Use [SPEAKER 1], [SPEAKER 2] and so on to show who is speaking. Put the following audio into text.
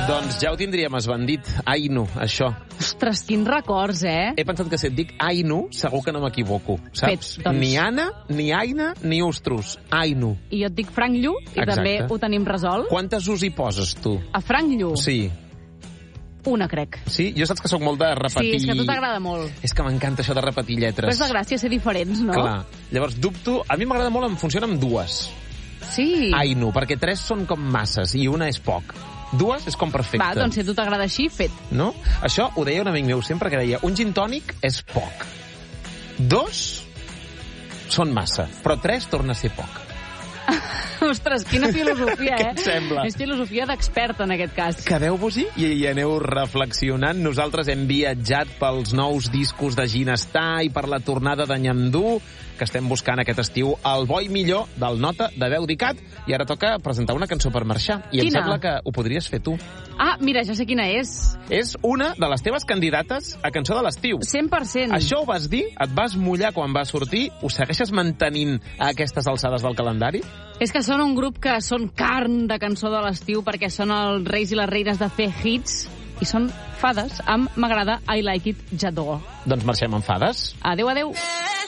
[SPEAKER 1] Doncs ja ho tindríem esbandit. Ainu, això.
[SPEAKER 2] Ostres, quins records,
[SPEAKER 1] He pensat que si et dic Ainu, segur que no m'equivoco, saps?
[SPEAKER 2] Fet, doncs.
[SPEAKER 1] Ni Anna, ni Aina, ni Ostrus. Ainu.
[SPEAKER 2] I jo et dic Frank Llu, i
[SPEAKER 1] Exacte.
[SPEAKER 2] també ho tenim resolt.
[SPEAKER 1] Quantes us hi poses, tu?
[SPEAKER 2] A Frank Llu,
[SPEAKER 1] Sí.
[SPEAKER 2] una, crec.
[SPEAKER 1] Sí? Jo saps que sóc molt de repetir...
[SPEAKER 2] Sí, és que a tu t'agrada molt.
[SPEAKER 1] És que m'encanta això de repetir
[SPEAKER 2] Però
[SPEAKER 1] lletres.
[SPEAKER 2] és la gràcia ser diferents, no?
[SPEAKER 1] Clar. Llavors, dubto... A mi m'agrada molt, em funciona amb dues.
[SPEAKER 2] Sí.
[SPEAKER 1] Ainu, perquè 3 són com masses i una és poc. 2 és com perfecte.
[SPEAKER 2] Va, doncs si a tu t'agrada així, fet.
[SPEAKER 1] No? Això ho deia un amic meu sempre, que deia un gin tònic és poc. 2 són massa, però 3 torna a ser poc.
[SPEAKER 2] Ostres, quina filosofia,
[SPEAKER 1] Què et sembla?
[SPEAKER 2] És filosofia d'expert, en aquest cas.
[SPEAKER 1] Quedeu-vos-hi i aneu reflexionant. Nosaltres hem viatjat pels nous discos de Ginestar i per la tornada de Nyamdu, que estem buscant aquest estiu el bo i millor del Nota de Veu d'Icat, i ara toca presentar una cançó per marxar. I em
[SPEAKER 2] Quina?
[SPEAKER 1] sembla que ho podries fer tu.
[SPEAKER 2] Ah, mira, ja sé quina és.
[SPEAKER 1] És una de les teves candidates a cançó de l'estiu.
[SPEAKER 2] 100%.
[SPEAKER 1] Això ho vas dir? Et vas mullar quan va sortir? Ho segueixes mantenint a aquestes alçades del calendari?
[SPEAKER 2] És que són un grup que són carn de cançó de l'estiu perquè són els reis i les reines de fer hits i són fades amb M'agrada, I Like It, J'adore.
[SPEAKER 1] Doncs marxem amb fades.
[SPEAKER 2] Adéu, adéu.